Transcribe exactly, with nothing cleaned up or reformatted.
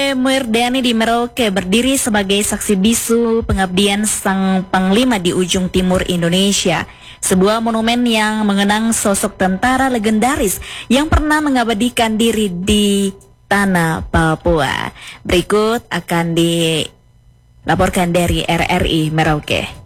Murdani di Merauke berdiri sebagai saksi bisu pengabdian Sang Panglima di ujung timur Indonesia. Sebuah monumen yang mengenang sosok tentara legendaris yang pernah mengabadikan diri di tanah Papua. Berikut akan dilaporkan dari R R I Merauke.